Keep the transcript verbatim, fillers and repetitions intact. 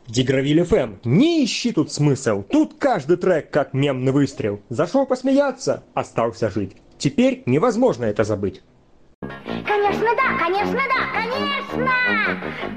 Дигравиль эф эм, не ищи тут смысл, тут каждый трек как мемный выстрел. Зашел посмеяться, остался жить. Теперь невозможно это забыть. Конечно, да, конечно, да, конечно!